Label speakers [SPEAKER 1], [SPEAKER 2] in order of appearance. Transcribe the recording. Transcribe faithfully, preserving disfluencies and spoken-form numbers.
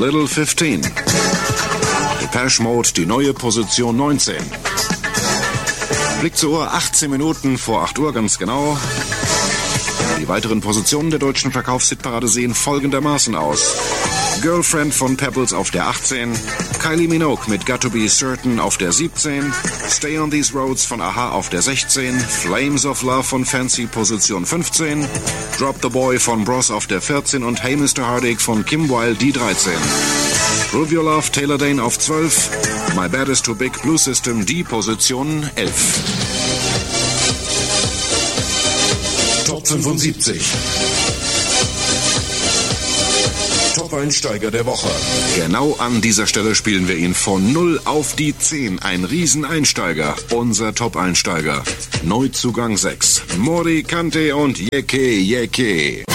[SPEAKER 1] Little fifteen. Depeche Mode, die neue Position neunzehn. Blick zur Uhr, achtzehn Minuten vor acht Uhr, ganz genau. Die weiteren Positionen der deutschen Verkaufshitparade sehen folgendermaßen aus. Girlfriend von Pebbles auf der achtzehn, Kylie Minogue mit Got to Be Certain auf der siebzehn, Stay on These Roads von A H auf der sechzehn, Flames of Love von Fancy Position fünfzehn, Drop the Boy von Bros auf der vierzehn und Hey Mister Heartache von Kim Wilde die dreizehn. Prove Your Love, Taylor Dane auf zwölf, My Bad Is Too Big, Blue System die Position elf. Top fünfundsiebzig. Top-Einsteiger der Woche. Genau an dieser Stelle spielen wir ihn von null auf die zehn. Ein Rieseneinsteiger. Unser Top-Einsteiger. Neuzugang sechs. Mori Kante und Yeke Yeke.